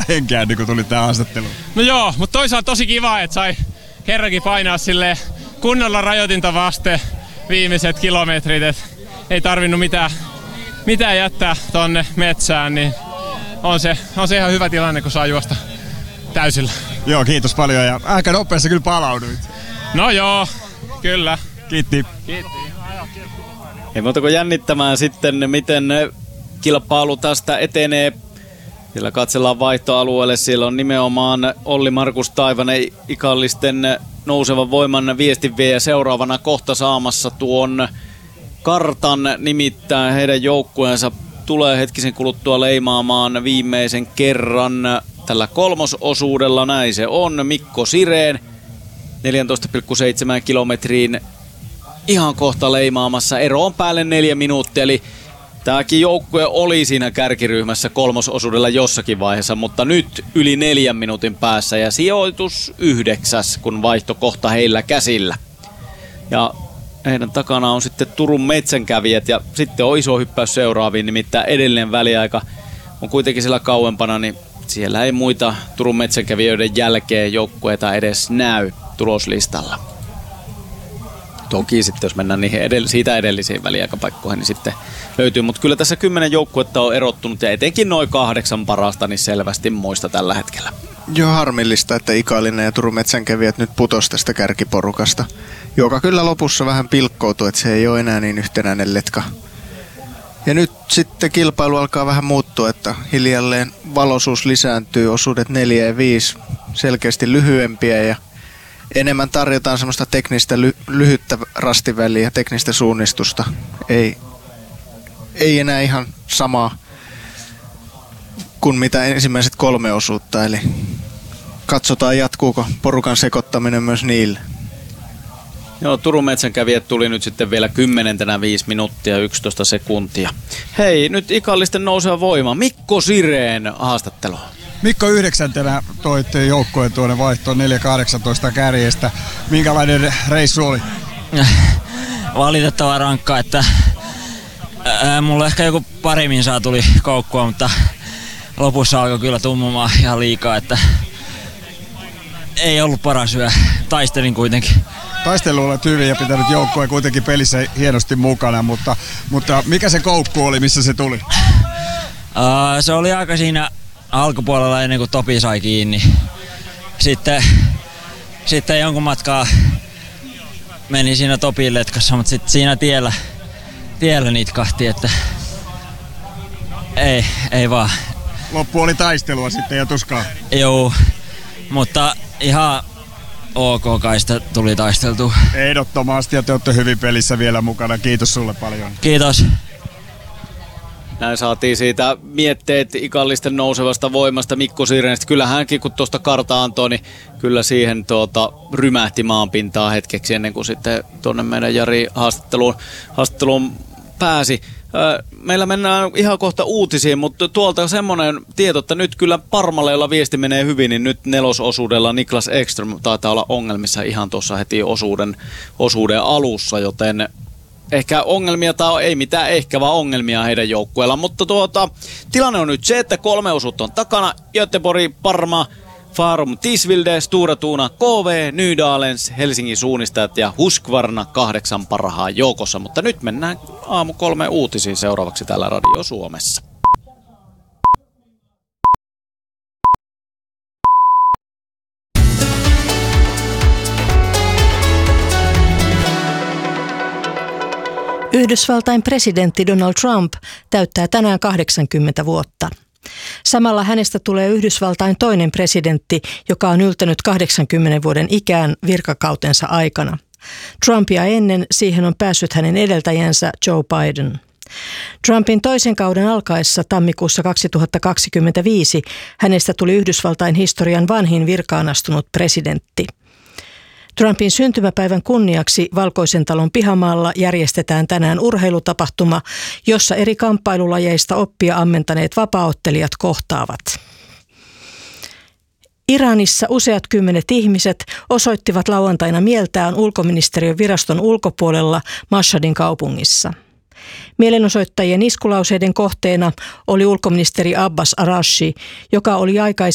henkeä niin kun tulit tähän haastatteluun? No joo, mutta toisaalta tosi kiva, että sai kerrankin painaa silleen kunnolla rajoitinta vasten viimeiset kilometrit, et ei tarvinnut mitään jättää tonne metsään, niin on se ihan hyvä tilanne, kun saa juosta täysillä. Joo, kiitos paljon ja aika nopeasti kyllä palauduit. No joo, kyllä. Kiitti. Ei muuta kuin jännittämään sitten, miten kilpailu tästä etenee. Siellä katsellaan vaihtoalueelle. Siellä on nimenomaan Olli Markus Taivanen, ikallisten nousevan voiman viestinviejä seuraavana kohta saamassa tuon kartan. Nimittäin heidän joukkueensa tulee hetkisen kuluttua leimaamaan viimeisen kerran tällä kolmososuudella. Näin se on. Mikko Sirén 14,7 kilometriin ihan kohta leimaamassa. Ero on päälle 4 minuuttia, eli tämäkin joukkue oli siinä kärkiryhmässä kolmososuudella jossakin vaiheessa, mutta nyt yli 4 minuutin päässä ja sijoitus 9, kun vaihto kohta heillä käsillä. Ja heidän takana on sitten Turun metsänkävijät ja sitten on iso hyppäys seuraaviin, nimittäin edellinen väliaika on kuitenkin siellä kauempana, niin siellä ei muita Turun metsänkävijöiden jälkeen joukkueita edes näy tuloslistalla. Toki sitten, jos mennään niihin siitä edellisiin väliaikapaikkoihin, niin sitten löytyy. Mutta kyllä tässä 10 joukkuetta on erottunut ja etenkin noin 8 parasta niin selvästi muista tällä hetkellä. Joo, harmillista, että Ikallinen ja Turun metsänkävijät nyt putosi tästä kärkiporukasta, joka kyllä lopussa vähän pilkkoutuu, että se ei ole enää niin yhtenäinen letka. Ja nyt sitten kilpailu alkaa vähän muuttua, että hiljalleen valoisuus lisääntyy, osuudet 4 ja 5 selkeästi lyhyempiä ja enemmän tarjotaan semmoista teknistä lyhyttä rastiväliä, teknistä suunnistusta. Ei enää ihan samaa kuin mitä ensimmäiset 3 osuutta, eli katsotaan jatkuuko porukan sekoittaminen myös niille. Joo, Turun metsänkävijät tuli nyt sitten vielä 5 minuuttia 11 sekuntia. Hei, nyt ikallisten nouseva voima. Mikko Sirén haastattelu. Mikko 9. toitte joukkojen tuonne vaihtoon 4.18 kärjestä. Minkälainen reissu oli? Valitettava rankka, että mulla ehkä joku pari minsaa tuli koukkua, mutta lopussa alkoi kyllä tummumaan ihan liikaa, että ei ollut paras yö. Taistelin kuitenkin. Taistelu olet hyvin ja pitänyt joukkoja kuitenkin pelissä hienosti mukana, mutta mikä se koukku oli, missä se tuli? Se oli aika siinä alkupuolella ennen kuin Topi sai kiinni. Sitten jonkun matkaa meni siinä Topin letkassa, mutta sitten siinä tiellä nitkahti, että ei vaan. Loppu oli taistelua sitten ja tuskaa. Joo, mutta ihan ok kai sitä tuli taisteltua. Ehdottomasti ja te olette hyvin pelissä vielä mukana. Kiitos sulle paljon. Kiitos. Näin saatiin siitä mietteet ikallisten nousevasta voimasta Mikko Sirénistä. Kyllä hänkin kun tuosta karta antoi, niin kyllä siihen rymähti maanpintaa hetkeksi ennen kuin sitten tuonne meidän Jari haastatteluun pääsi. Meillä mennään ihan kohta uutisiin, mutta tuolta semmoinen tieto, että nyt kyllä Parmaleella viesti menee hyvin, niin nyt 4. osuudella Niklas Ekström taitaa olla ongelmissa ihan tuossa heti osuuden alussa, joten ehkä ongelmia tai ei mitään ehkä, vaan ongelmia heidän joukkueella. Mutta tilanne on nyt se, että 3 osuutta on takana. Göteborg, Parma, Farum, Tisvilde, Stora Tuna, KV, Nydalens, Helsingin suunnistajat ja Husqvarna 8 parhaan joukossa. Mutta nyt mennään aamu 3 uutisiin seuraavaksi täällä Radio Suomessa. Yhdysvaltain presidentti Donald Trump täyttää tänään 80 vuotta. Samalla hänestä tulee Yhdysvaltain toinen presidentti, joka on yltänyt 80 vuoden ikään virkakautensa aikana. Trumpia ennen siihen on päässyt hänen edeltäjänsä Joe Biden. Trumpin toisen kauden alkaessa tammikuussa 2025 hänestä tuli Yhdysvaltain historian vanhin virkaan astunut presidentti. Trumpin syntymäpäivän kunniaksi Valkoisen talon pihamaalla järjestetään tänään urheilutapahtuma, jossa eri kamppailulajeista oppia ammentaneet vapaaottelijat kohtaavat. Iranissa useat 10 ihmiset osoittivat lauantaina mieltään ulkoministeriön viraston ulkopuolella Mashhadin kaupungissa. Mielenosoittajien iskulauseiden kohteena oli ulkoministeri Abbas Araghchi, joka oli aikaisemmin